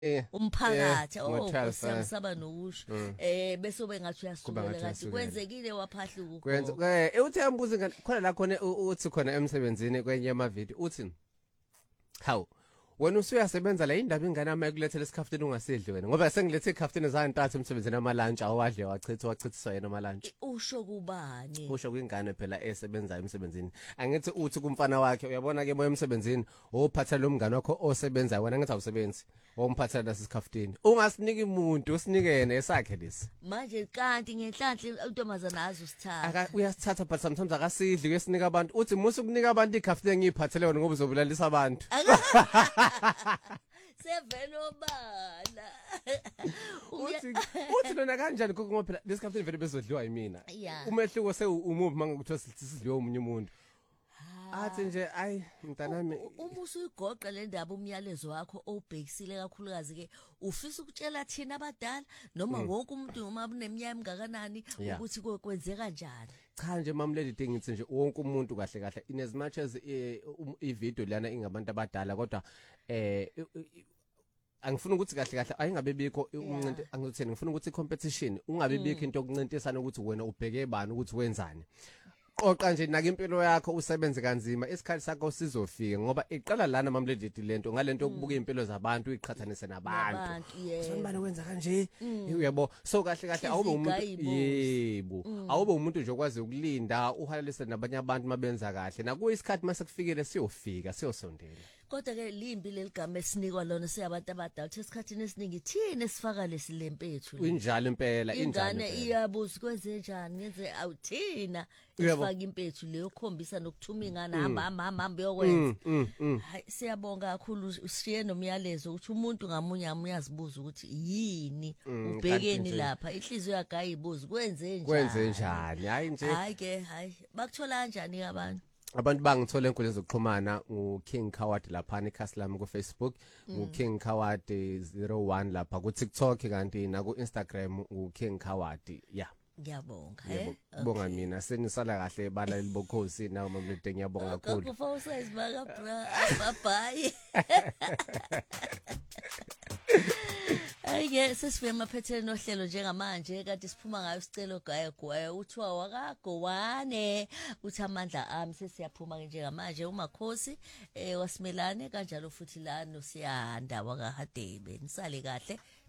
umphakathi ngo-12 siyasaba nokusho bese bengathi Kuba uyasukela ngathi kanti uyasukela. kwenzekile waphahla Kwenza ukugogo uthi ambuze ngani khona la khona uthi khona emsebenzini kwenye amavideo uthi hawu wena usuyasebenza la indaba ingane ama ekulethela isikhaftini ungasidli wena ngoba sengilethe ikhaftini zantathu emsebenzini amalunch awadle wachithiswa yena amalunch usho kubani usho kwingane phela esebenza emsebenzini angithi uthi kumfana wakhe uyabona ke moya emsebenzini ophatha lo mngane wakho osebenza wena ngathi awusebenzi womphatha lasikhaftini ungasiniki umuntu usinikene esakhe lesi manje kanti ngenhlanhla untombazana azi usithatha uyasithatha but sometimes akasidli kwesinika abantu uthi musu kunika abantu ikhaftini engiyiphathele wona ngoba uzobulalisa abantu sevenobala uthi lona kanjani ngoba phela lesikhaftini vele bezodliwa yimina umehluko seumuvi mangakuthiwa sidliwa umunye umuntu athi nje ayi mntanami uma usuyigoqa le ndaba umyalezo wakho obhekisile kakhulukazi ke ufisa ukutshela thina abadala noma wonke umuntu noma uneminyaka emgakanani ukuthi kwenzeka kanjani cha nje mamleli thing ngithi nje wonke umuntu kahle kahle in as much as ivideo lana ingabantu abadala kodwa angifuna ukuthi kahle kahle ayingabe bikho uncinti angikutheni ngifuna ukuthi competition ungabe bikho into yokuncintisana ukuthi wena ubheke bani ukuthi wenzani qoqa nje nake impilo yakho usebenze kanzima isikhathi sakho sizofika ngoba iqala lana mamledi lento ngalento yokubuka impilo zabantu uyiqhathanise nabantu sonibani wenza kanje uyabo so kahle kahle awube umuntu yebo awube umuntu nje okwazi ukulinda uhalalise nabanye abantu mabenza kahle nakuyisikhathi mase kufikile siyofika siyosondela kodwa ke limbi leligama esinikwa lona siyabantu abadala esikhathini esiningi thina esifaka lesilempethu injalo impela ingane iyabuza kwenze njani ngenze awuthina esifaka impethu leyo khombisa nokuthuma ingane hamba yokwenza hayi siyabonga kakhulu ushiye nomyalezo ukuthi umuntu ngamunye amuyazibuza ukuthi yini ubhekeni lapha inhliziyo yakhe ayibuza kwenze njani hayi nje hayi ke hayi bakuthola kanjani abantu abantu bangithola enkundleni zokuxhumana uKing Coward lapha ikhasi lami ku Facebook uKing Coward 01 lapha ku TikTok kanti na ku Instagram uKing Coward ngiyabonga bonga mina senisala kahle bala libokhosi na mamlede ngiyabonga kakhulu kufuza isibaka bra bye Ayike sesifike maphethele nohlelo njengamanje kade siphuma ngayo sicelo gaya uthiwa wakagowane uthi amandla ami sesiyaphuma njengamanje uMakhosi wasimelane kanjalo futhi la noSiyanda wakahadebe nisale kahle